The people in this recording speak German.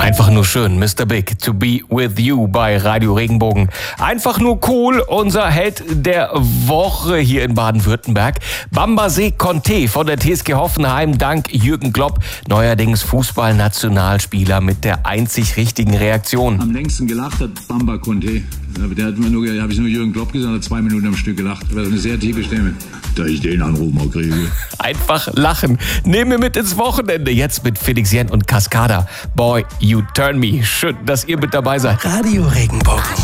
Einfach nur schön, Mr. Big, to be with you bei Radio Regenbogen. Einfach nur cool, unser Held der Woche hier in Baden-Württemberg. Bambaset Conté von der TSG Hoffenheim, dank Jürgen Klopp, neuerdings Fußballnationalspieler mit der einzig richtigen Reaktion. Am längsten gelacht hat Bamba Conté. Der hat mir nur, habe ich nur Jürgen Klopp gesagt, hat 2 Minuten am Stück gelacht. Das ist eine sehr tiefe Stimme. Da ich den Anruf mal kriege. Einfach lachen. Nehmen wir mit ins Wochenende. Jetzt mit Felix Jähn und Cascada. Boy, you turn me. Schön, dass ihr mit dabei seid. Radio Regenbogen.